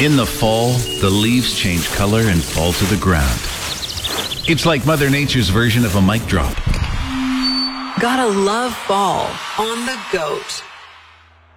In the fall, the leaves change color and fall to the ground. It's like Mother Nature's version of a mic drop. Gotta love fall on the GOAT.